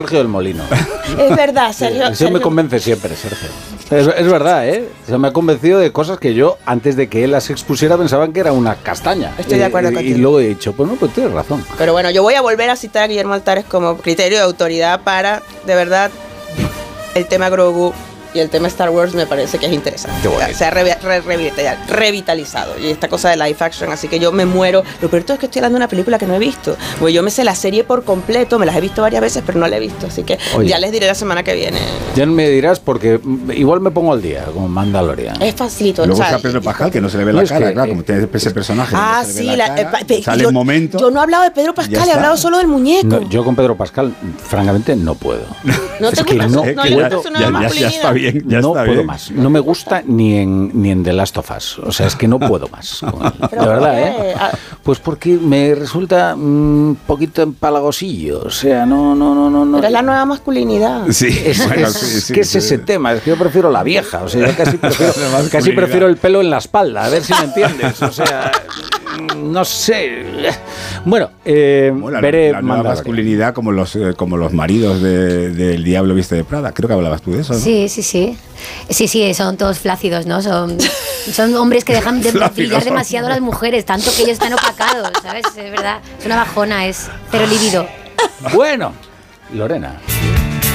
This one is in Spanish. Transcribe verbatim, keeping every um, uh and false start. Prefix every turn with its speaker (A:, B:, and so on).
A: Sergio del Molino.
B: Es verdad, Sergio.
A: Eso
B: Sergio.
A: me convence siempre, Sergio. Es, es verdad, ¿eh? Se me ha convencido de cosas que yo, antes de que él las expusiera, pensaban que era una castaña.
B: Estoy de acuerdo
A: y,
B: contigo.
A: Y luego he dicho, pues no, pues tienes razón.
B: Pero bueno, yo voy a volver a citar a Guillermo Altares como criterio de autoridad para, de verdad, el tema Grogu y el tema Star Wars me parece que es interesante.
A: Qué bonito.
B: Se ha re, re, revitalizado, revitalizado. Y esta cosa de live action, así que yo me muero. Lo peor de todo es que estoy hablando de una película que no he visto. Porque yo me sé la serie por completo, me las he visto varias veces, pero no la he visto. Así que
A: Oye.
B: ya les diré la semana que viene.
A: Ya me dirás, porque igual me pongo al día, como Mandalorian.
B: Es facilito.
C: Luego
B: o sea,
C: está Pedro
B: y-
C: Pascal, que no se le ve
A: No,
C: la
A: es
C: cara,
A: que-
C: claro, como tiene ese personaje.
B: Ah,
C: no se le
B: sí,
C: ve
B: la,
C: la cara,
B: eh, pe-
C: sale
B: yo,
C: el momento.
B: yo no he hablado de Pedro
C: Ya
B: Pascal, he
C: está.
B: hablado solo del muñeco.
A: No, yo con Pedro Pascal, francamente, no puedo.
B: ¿No
A: Es
B: te
A: que
B: gusta?
A: no
B: ¿No
C: que
B: le
C: ya,
B: gusta su
C: ya-
B: nueva
C: ya- ya
B: masculinidad?
C: está bien, ya
A: no
C: está
A: puedo
C: bien.
A: más. No me gusta ni en, ni en The Last of Us. O sea, es que no puedo más. con él. De
B: ¿Pero
A: verdad,
B: por qué?
A: ¿eh?
B: Ah.
A: Pues porque me resulta un poquito empalagosillo. O sea, no, no, no, no. no.
B: Pero es la nueva masculinidad.
C: Sí,
A: Es,
C: bueno,
A: es-
C: sí, sí,
A: ¿Qué es
C: sí.
A: ese tema? Es que yo prefiero la vieja. O sea, yo casi prefiero,
C: La masculinidad.
A: casi prefiero el pelo en la espalda. A ver si me entiendes. O sea, no sé. Bueno, eh,
C: Bueno, la,
A: veré
C: la nueva
A: Mandalorian.
C: masculinidad como los, eh, como los maridos de- del Diablo Viste de Prada. Creo que hablabas tú de eso, ¿no?
D: Sí, sí, sí. Sí, sí, son todos flácidos, ¿no? Son, son hombres que dejan de
C: Flácidos.
D: brillar demasiado a las mujeres, tanto que ellos están opacados, ¿sabes? Es verdad. Es una bajona, es cero libido.
A: Bueno, Lorena.